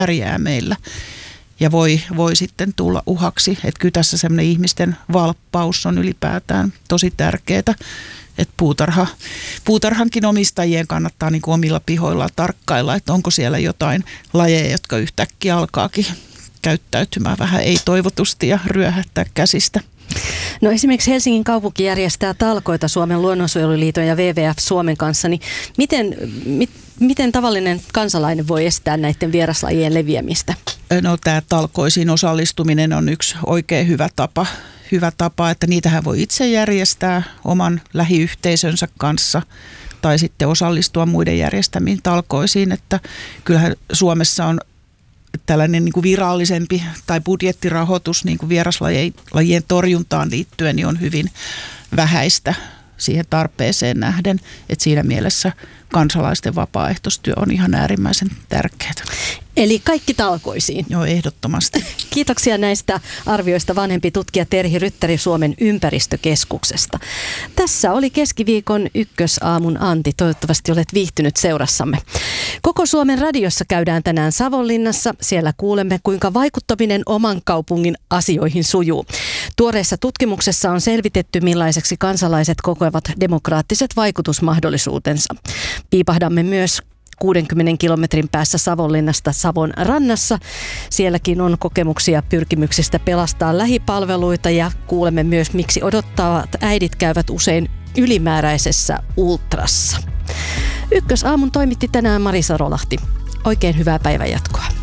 pärjää meillä ja voi sitten tulla uhaksi. Että kyllä tässä semmoinen ihmisten valppaus on ylipäätään tosi tärkeää. Että puutarhankin omistajien kannattaa niin kuin omilla pihoillaan tarkkailla, että onko siellä jotain lajeja, jotka yhtäkkiä alkaakin käyttäytymään vähän ei-toivotusti ja ryöhättää käsistä. No esimerkiksi Helsingin kaupunki järjestää talkoita Suomen luonnonsuojeluliiton ja WWF Suomen kanssa, niin miten tavallinen kansalainen voi estää näiden vieraslajien leviämistä? No tämä talkoisiin osallistuminen on yksi oikein hyvä tapa, että niitähän voi itse järjestää oman lähiyhteisönsä kanssa tai sitten osallistua muiden järjestämiin talkoisiin, että kyllähän Suomessa on tällainen niin kuin virallisempi tai budjettirahoitus niin kuin vieraslajien torjuntaan liittyen niin on hyvin vähäistä siihen tarpeeseen nähden, että siinä mielessä kansalaisten vapaaehtoistyö on ihan äärimmäisen tärkeää. Eli kaikki talkoisiin. Joo, ehdottomasti. Kiitoksia näistä arvioista vanhempi tutkija Terhi Ryttäri Suomen ympäristökeskuksesta. Tässä oli keskiviikon Ykkösaamun Anti. Toivottavasti olet viihtynyt seurassamme. Koko Suomen radiossa käydään tänään Savonlinnassa. Siellä kuulemme, kuinka vaikuttaminen oman kaupungin asioihin sujuu. Tuoreessa tutkimuksessa on selvitetty, millaiseksi kansalaiset kokevat demokraattiset vaikutusmahdollisuutensa. Piipahdamme myös 60 kilometrin päässä Savonlinnasta Savon rannassa. Sielläkin on kokemuksia pyrkimyksistä pelastaa lähipalveluita ja kuulemme myös, miksi odottavat äidit käyvät usein ylimääräisessä ultrassa. Ykkösaamun toimitti tänään Marisa Rolahti. Oikein hyvää päivänjatkoa.